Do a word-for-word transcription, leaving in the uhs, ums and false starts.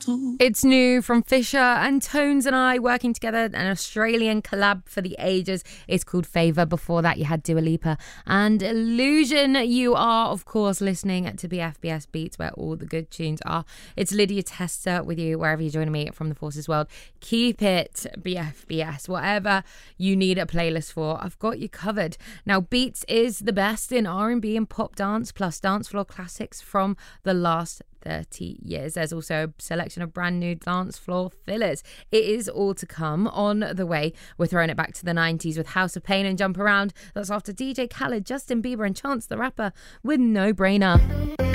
It's new from Fisher and Tones and I working together, an Australian collab for the ages. It's called Favour. Before that, you had Dua Lipa and Illusion. You are, of course, listening to B F B S Beats, where all the good tunes are. It's Lydia Tester with you, wherever you're joining me from the Forces World. Keep it B F B S. Whatever you need a playlist for, I've got you covered. Now, Beats is the best in R and B and pop dance, plus dance floor classics from the last thirty years. There's also a selection of brand new dance floor fillers. It is all to come. On the way, we're throwing it back to the nineties with House of Pain and Jump Around. That's after D J Khaled, Justin Bieber and Chance the Rapper with No Brainer.